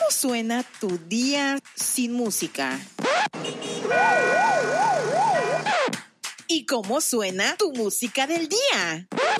suena tu día sin música? ¿Y cómo suena tu música del día?